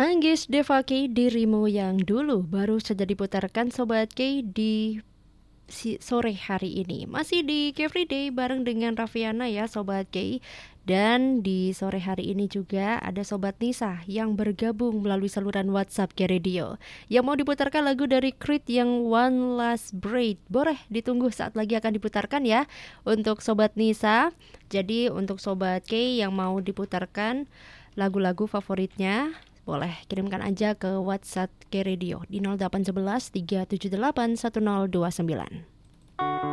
Manggis Devaki dirimu yang dulu baru saja diputarkan Sobat K di sore hari ini. Masih di Everyday bareng dengan Raffiana ya Sobat K. Dan di sore hari ini juga ada Sobat Nisa yang bergabung melalui saluran WhatsApp K Radio. Yang mau diputarkan lagu dari Creed yang One Last Breath. Boleh ditunggu saat lagi akan diputarkan ya untuk Sobat Nisa. Jadi untuk Sobat K yang mau diputarkan lagu-lagu favoritnya, boleh kirimkan aja ke WhatsApp K Radio di 0811 378 1029.